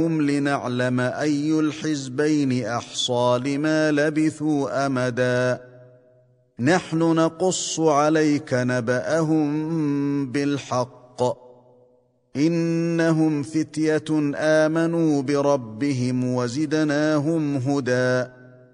لنعلم أي الحزبين أحصى لما لبثوا أمدا نحن نقص عليك نبأهم بالحق إنهم فتية آمنوا بربهم وزدناهم هدى